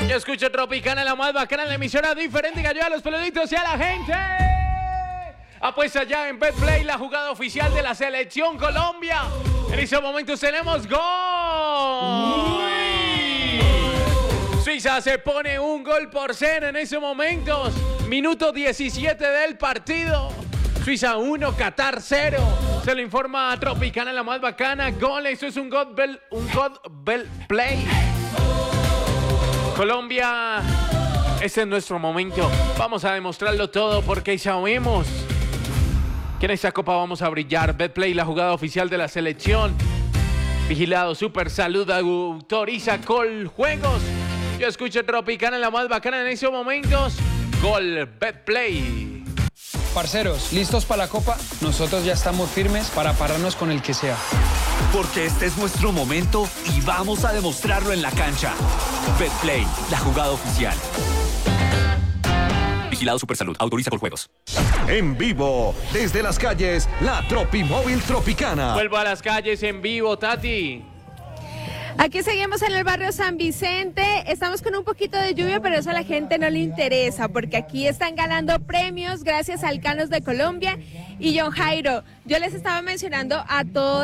Yo escucho Tropicana, la más bacana, la emisora diferente que ayuda a los peluditos y a la gente. Apuesta ya en Betplay, la jugada oficial de la Selección Colombia. En estos momentos tenemos gol. Suiza se pone 1-0 en esos momentos. Minuto 17 del partido. Suiza 1, Qatar 0. Se lo informa a Tropicana, la más bacana. Gol, eso es un God Play. Colombia, este es nuestro momento. Vamos a demostrarlo todo porque sabemos que en esta copa vamos a brillar. Betplay, la jugada oficial de la selección. Vigilado, Super Salud, autoriza Coljuegos. Yo escucho Tropicana, la más bacana en esos momentos. Gol, Betplay. Parceros, ¿listos para la copa? Nosotros ya estamos firmes para pararnos con el que sea. Porque este es nuestro momento y vamos a demostrarlo en la cancha. Betplay, la jugada oficial. Vigilado Supersalud, autoriza Coljuegos. En vivo, desde las calles, la Tropimóvil Tropicana. Vuelvo a las calles en vivo, Tati. Aquí seguimos en el barrio San Vicente, estamos con un poquito de lluvia, pero eso a la gente no le interesa, porque aquí están ganando premios gracias al Canos de Colombia y John Jairo. Yo les estaba mencionando a todos